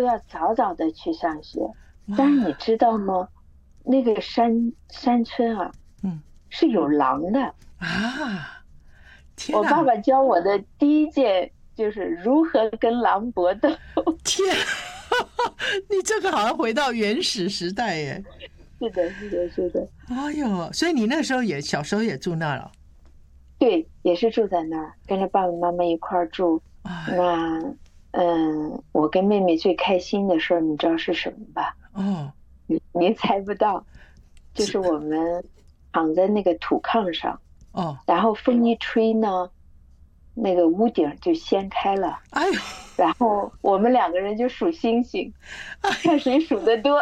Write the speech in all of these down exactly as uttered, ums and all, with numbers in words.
要早早的去上学。但是你知道吗？那个山山村啊， 嗯是有狼的。 啊，天我爸哪， 爸教我的第一件就是如何跟狼搏斗。 天，你这个好像回到原始时代耶。 是的，是的，是的。 哎呦，所以你那时候也小时候也住那了？ 对，也是住在那儿，跟着爸爸妈妈一块儿住。 哎， 那，嗯，我跟妹妹最开心的事儿，你知道是什么吧？ 哦， 你你猜不到，就是我们躺在那个土炕上， 哦， 然后风一吹呢，那个屋顶就掀开了， 哎呦， 然后我们两个人就数星星，看谁数得多。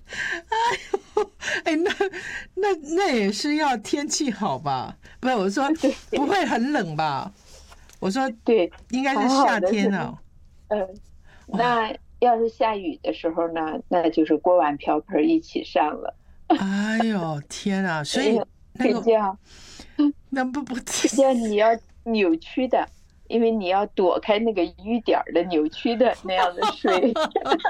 哎，那那那也是要天气好吧？不是，我说对不会很冷吧？我说对， 应该是还好夏的是， 天啊。 嗯， 哇， 那要是下雨的时候呢，那就是锅碗瓢盆一起上了。 哎呦天啊！所以因为那个睡觉那不不， 睡觉你要扭曲的，因为你要躲开那个雨点儿的扭曲的那样的睡。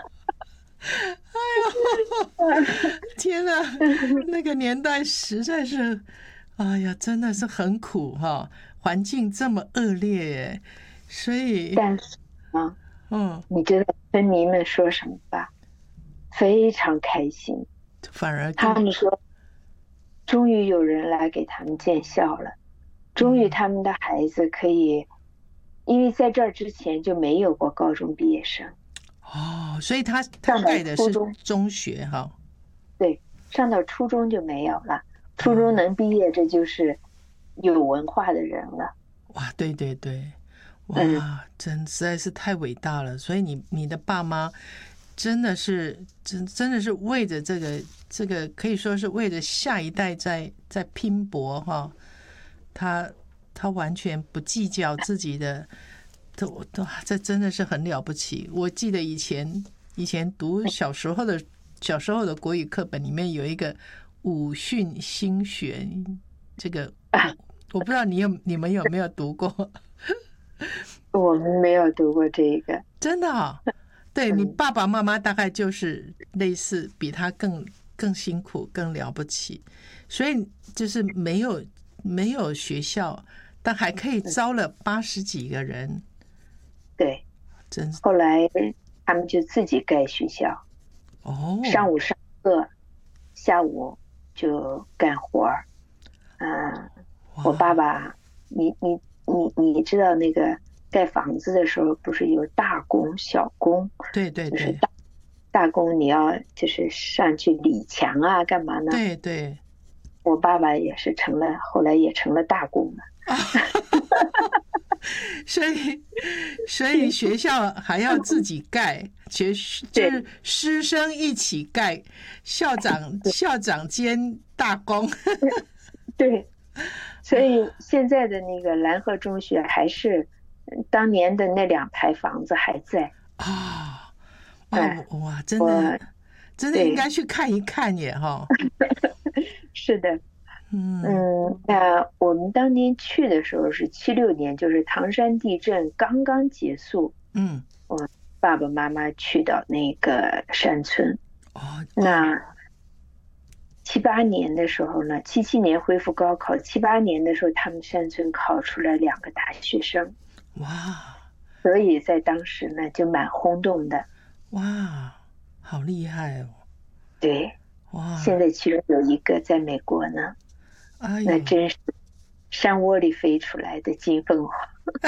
天啊，那个年代实在是，哎呀，真的是很苦哈，环境这么恶劣耶，所以但是啊， 嗯， 你知道村民们说什么吧？非常开心。 反而更他们说，终于有人来给他们建校了，终于他们的孩子可以，因为在这儿之前就没有过高中毕业生。 哦，所以他他上到盖的是初中， 中学哈。 对，上到初中就没有了。初中哦， 能毕业，这就是有文化的人了。 哇，对对对， 嗯， 哇，真实在是太伟大了。所以你你的爸妈真的是真真的是为着这个这个可以说是为着下一代在在拼搏哈。他他完全不计较自己的，都都这真的是很了不起。我记得以前以前读小时候的小时候的国语课本里面有一个武训兴学，这个我我不知道你有你们有没有读过？ 我们没有读过这个。 真的啊、对你嗯， 爸爸妈妈大概就是类似比他更更辛苦更了不起，所以就是没有没有学校，但还可以招了八十几个人， 对。 真后来他们就自己盖学校， 哦上午上课，下午就干活儿。嗯，我爸哇， 爸，你你你你知道那个盖房子的时候不是有大工小工？ 对对对就是大大工你要就是上去理墙啊，干嘛呢？ 对对我爸爸也是成了，后来也成了大工了。 啊，所以所以学校还要自己盖，学就对是师生一起盖，校长校长兼大工。 对，所以现在的那个蓝河中学还是嗯当年的那两排房子还在。 啊，哇哎， 哇，真的我真的应对， 该去看一看耶哈。 是的。 嗯嗯，那我们当年去的时候是七六年，就是唐山地震刚刚结束， 嗯， 我爸爸妈妈去到那个山村。 哦哦那七八年的时候呢，七七年恢复高考，七八年的时候，他们山村考出来两个大学生， 哇所以在当时呢就蛮轰动的。 哇，好厉害哦！ 对，现哇， 在其中有一个在美国呢， 哎呦， 那真是山窝里飞出来的金凤凰。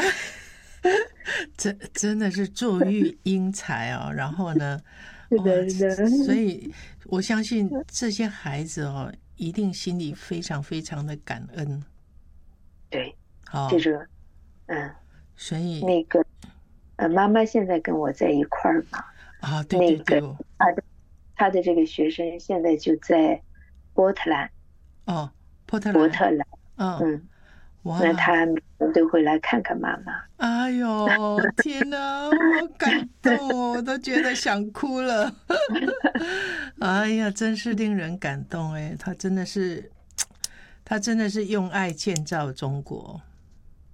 真真的是坐育英才啊！然后呢，哇， 是的，是所的。 以我相信这些孩子哦，一定心里非常非常的感恩。 对，这哦， 个，嗯， 所以那个，呃，妈妈现在跟我在一块儿嘛， 啊，对对那个对哦， 他的他的这个学生现在就在波特兰， 哦，波特兰， 波特兰。 嗯， 嗯，那哇， 他每年都会来看看妈妈。 哎呦，天哪，好感动哦，我都觉得想哭了。哎呀，真是令人感动哎，他真的是，他真的是用爱建造中国。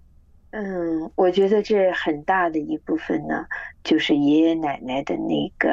嗯，我觉得这很大的一部分呢，就是爷爷奶奶的那个。